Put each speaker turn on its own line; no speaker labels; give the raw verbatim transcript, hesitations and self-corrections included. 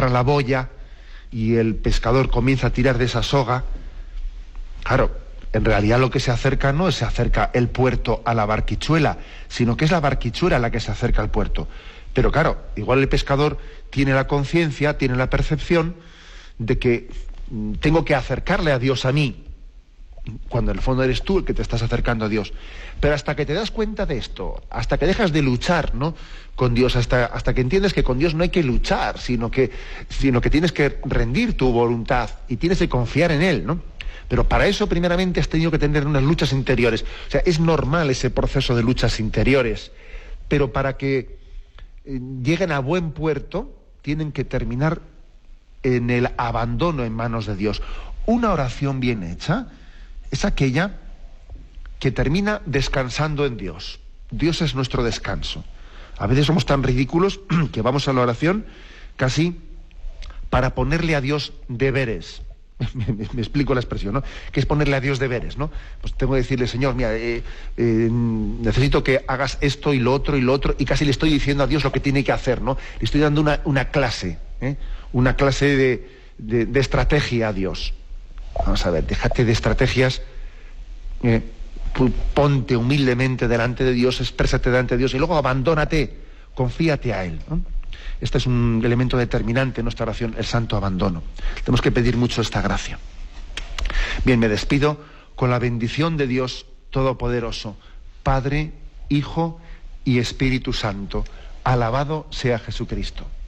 agarra la boya y el pescador comienza a tirar de esa soga, claro, en realidad lo que se acerca no es se acerca el puerto a la barquichuela, sino que es la barquichuela la que se acerca al puerto. Pero claro, igual el pescador tiene la conciencia, tiene la percepción de que mm, tengo que acercarle a Dios a mí, cuando en el fondo eres tú el que te estás acercando a Dios. Pero hasta que te das cuenta de esto, hasta que dejas de luchar, ¿no?, con Dios, hasta, hasta que entiendes que con Dios no hay que luchar, sino que, sino que tienes que rendir tu voluntad y tienes que confiar en Él, ¿no? Pero para eso primeramente has tenido que tener unas luchas interiores. O sea, es normal ese proceso de luchas interiores, pero para que eh, lleguen a buen puerto, tienen que terminar en el abandono en manos de Dios. Una oración bien hecha es aquella que termina descansando en Dios. Dios es nuestro descanso. A veces somos tan ridículos que vamos a la oración casi para ponerle a Dios deberes. Me, me, me explico la expresión, ¿no? Que es ponerle a Dios deberes, ¿no? Pues tengo que decirle, Señor, mira, eh, eh, necesito que hagas esto y lo otro y lo otro, y casi le estoy diciendo a Dios lo que tiene que hacer, ¿no? Le estoy dando una, una clase, ¿eh? Una clase de, de, de estrategia a Dios. Vamos a ver, déjate de estrategias, eh, ponte humildemente delante de Dios, exprésate delante de Dios y luego abandónate, confíate a Él, ¿no? Este es un elemento determinante en nuestra oración, el santo abandono. Tenemos que pedir mucho esta gracia. Bien, me despido con la bendición de Dios Todopoderoso, Padre, Hijo y Espíritu Santo. Alabado sea Jesucristo.